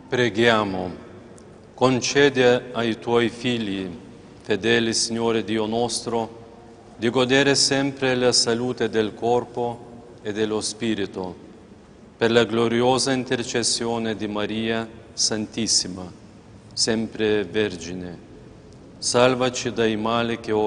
Preghiamo. Concede ai Tuoi figli, fedeli Signore Dio nostro, di godere sempre la salute del corpo e dello spirito, per la gloriosa intercessione di Maria Santissima, sempre Vergine. Salvaci dai mali che